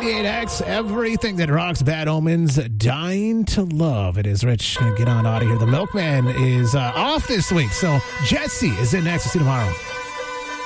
98X, everything that rocks, Bad Omens, Dying to Love. It is Rich. Gonna get on out of here. The Milkman is off this week, so Jesse is in next. We'll see you tomorrow.